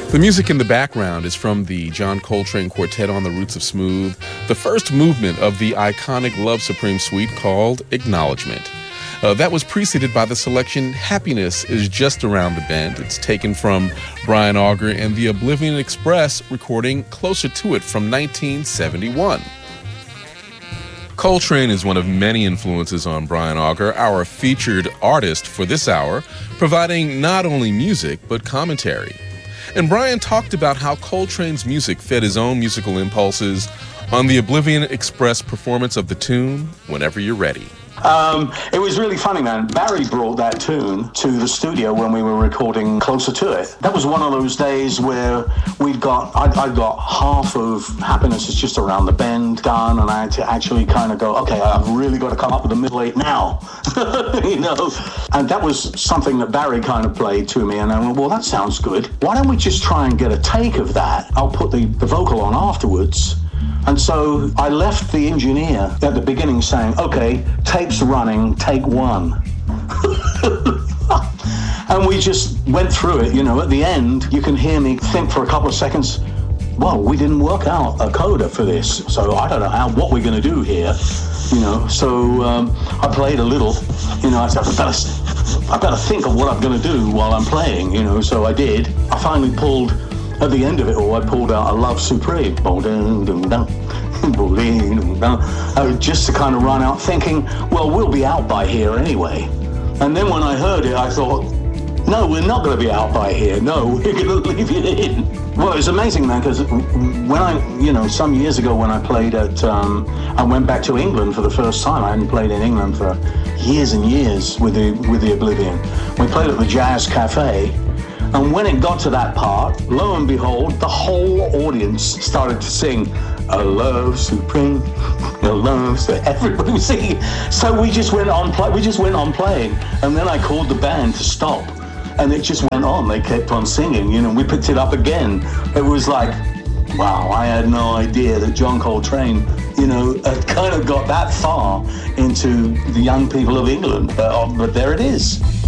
The music in the background is from the John Coltrane Quartet on the Roots of Smooth, the first movement of the iconic Love Supreme suite called Acknowledgement. That was preceded by the selection Happiness is Just Around the Bend. It's taken from Brian Auger and the Oblivion Express recording Closer to It from 1971. Coltrane is one of many influences on Brian Auger, our featured artist for this hour, providing not only music but commentary. And Brian talked about how Coltrane's music fed his own musical impulses on the Oblivion Express performance of the tune, Whenever You're Ready. It was really funny, man. Barry brought that tune to the studio when we were recording Closer to It. That was one of those days where I'd got half of Happiness is Just Around the Bend done, and I had to actually kind of go, okay, I've really got to come up with the middle eight now, you know. And that was something that Barry kind of played to me, and I went, well, that sounds good. Why don't we just try and get a take of that? I'll put the vocal on afterwards. And so I left the engineer at the beginning saying, okay, tape's running, take one. And we just went through it, you know. At the end, you can hear me think for a couple of seconds, well, we didn't work out a coda for this, so I don't know what we're going to do here, you know. So I played a little, you know. I said, I better think of what I'm going to do while I'm playing, you know. So I did. I finally pulled, at the end of it all, I pulled out a Love Supreme. Just to kind of run out thinking, well, we'll be out by here anyway. And then when I heard it, I thought, no, we're not going to be out by here. No, we're going to leave it in. Well, it was amazing, man, because when some years ago when I played at, I went back to England for the first time. I hadn't played in England for years and years with the Oblivion. We played at the Jazz Cafe. And when it got to that part, lo and behold, the whole audience started to sing, "A love supreme, a love." So everybody was singing. So we just went on playing. And then I called the band to stop. And it just went on. They kept on singing, you know. We picked it up again. It was like, wow, I had no idea that John Coltrane, you know, had kind of got that far into the young people of England. But there it is.